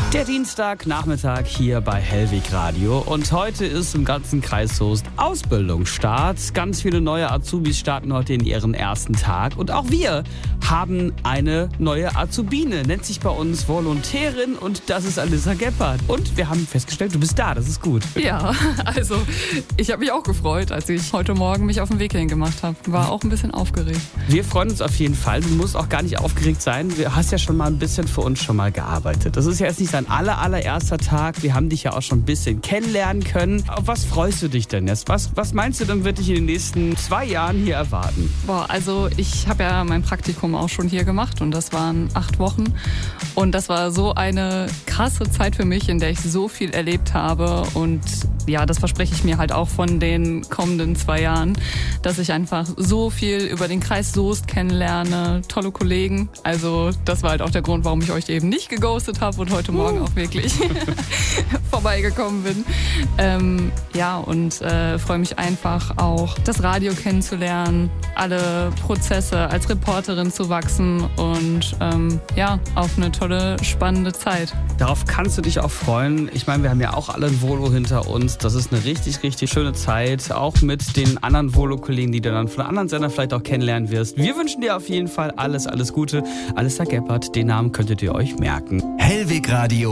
Der Dienstagnachmittag hier bei Hellweg Radio und heute ist im ganzen Kreis Soest Ausbildungsstart. Ganz viele neue Azubis starten heute in ihren ersten Tag und auch wir haben eine neue Azubine, nennt sich bei uns Volontärin und das ist Alissa Gebhardt. Und wir haben festgestellt, du bist da, das ist gut. Ja, also ich habe mich auch gefreut, als ich heute Morgen mich auf den Weg hin gemacht habe. War auch ein bisschen aufgeregt. Wir freuen uns auf jeden Fall, du musst auch gar nicht aufgeregt sein. Du hast ja schon mal ein bisschen für uns schon mal gearbeitet. Das ist ja jetzt nicht dein allererster Tag. Wir haben dich ja auch schon ein bisschen kennenlernen können. Auf was freust du dich denn jetzt? Was meinst du denn, wird dich in den nächsten 2 Jahren hier erwarten? Also ich habe ja mein Praktikum auch schon hier gemacht und das waren 8 Wochen. Und das war so eine krasse Zeit für mich, in der ich so viel erlebt habe. Und ja, das verspreche ich mir halt auch von den kommenden 2 Jahren, dass ich einfach so viel über den Kreis Soest kennenlerne, tolle Kollegen. Also das war halt auch der Grund, warum ich euch eben nicht geghostet habe und heute Morgen auch wirklich vorbeigekommen bin. Freue mich einfach auch, das Radio kennenzulernen, alle Prozesse als Reporterin zu wachsen und auf eine tolle, spannende Zeit. Darauf kannst du dich auch freuen. Ich meine, wir haben ja auch alle ein Volo hinter uns. Das ist eine richtig, richtig schöne Zeit. Auch mit den anderen Volo-Kollegen, die du dann von anderen Sendern vielleicht auch kennenlernen wirst. Wir wünschen dir auf jeden Fall alles Gute. Alissa Gebhardt, den Namen könntet ihr euch merken. Hellweg Radio.